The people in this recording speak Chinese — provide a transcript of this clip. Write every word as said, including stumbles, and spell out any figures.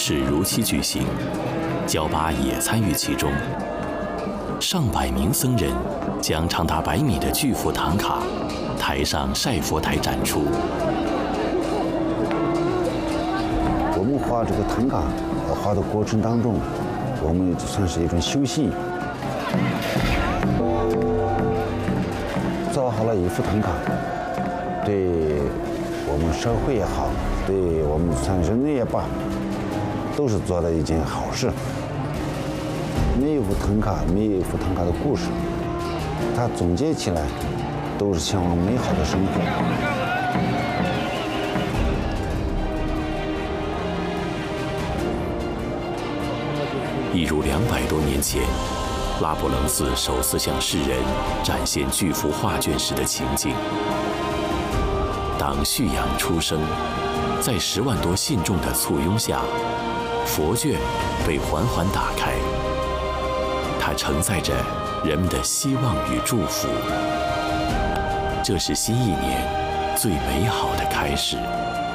事如期举行，焦巴也参与其中。上百名僧人将长达百米的巨幅唐卡抬上晒佛台展出。 我们画这个唐卡，画的过程当中，我们算是一种修行。做好了一幅唐卡，对我们社会也好，对我们全人类也罢，都是做的一件好事。每一幅唐卡，每一幅唐卡的故事，它总结起来，都是向往美好的生活。 一如两百多年前，拉卜楞寺首次向世人展现巨幅画卷时的情景。当旭阳初升，在十万多信众的簇拥下，佛卷被缓缓打开。它承载着人们的希望与祝福。这是新一年最美好的开始。